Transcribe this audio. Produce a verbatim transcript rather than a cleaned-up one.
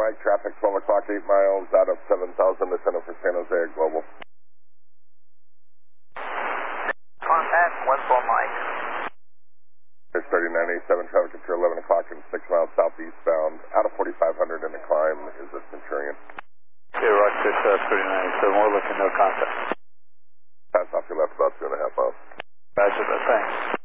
Mike, traffic twelve o'clock, eight miles out of seven thousand, descending for San Jose at Global. Contact, one four Mike. There's thirty-nine eighty-seven, traffic control eleven o'clock and six miles southeastbound, out of forty-five hundred in the climb is the Centurion. Okay, Roger, uh, thirty-nine eighty-seven, we're looking no contact. Pass off your left about two and a half miles. Roger, thanks.